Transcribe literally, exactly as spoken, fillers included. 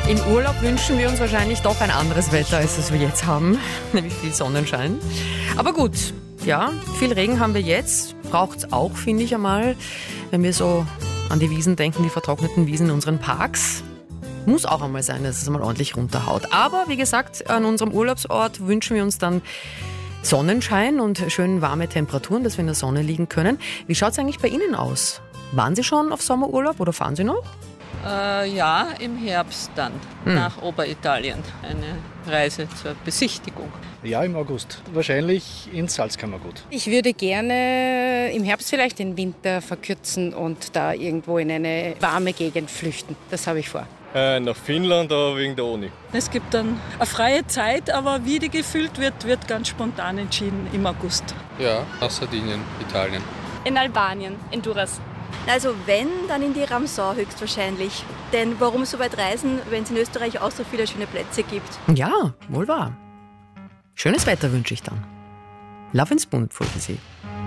Im Urlaub wünschen wir uns wahrscheinlich doch ein anderes Wetter, als das wir jetzt haben, nämlich viel Sonnenschein. Aber gut, ja, viel Regen haben wir jetzt, braucht es auch, finde ich einmal, wenn wir so an die Wiesen denken, die vertrockneten Wiesen in unseren Parks. Muss auch einmal sein, dass es mal ordentlich runterhaut. Aber wie gesagt, an unserem Urlaubsort wünschen wir uns dann Sonnenschein und schön warme Temperaturen, dass wir in der Sonne liegen können. Wie schaut es eigentlich bei Ihnen aus? Waren Sie schon auf Sommerurlaub oder fahren Sie noch? Äh, ja, im Herbst dann, hm. nach Oberitalien. Eine Reise zur Besichtigung. Ja, im August. Wahrscheinlich ins Salzkammergut. Ich würde gerne im Herbst vielleicht den Winter verkürzen und da irgendwo in eine warme Gegend flüchten. Das habe ich vor. Äh, nach Finnland, aber wegen der Uni. Es gibt dann eine freie Zeit, aber wie die gefüllt wird, wird ganz spontan entschieden im August. Ja, nach Sardinien, Italien. In Albanien, in Durrës. Also wenn, dann in die Ramsau höchstwahrscheinlich. Denn warum so weit reisen, wenn es in Österreich auch so viele schöne Plätze gibt? Ja, wohl wahr. Schönes Wetter wünsche ich dann. Love ins Bund, folgen Sie.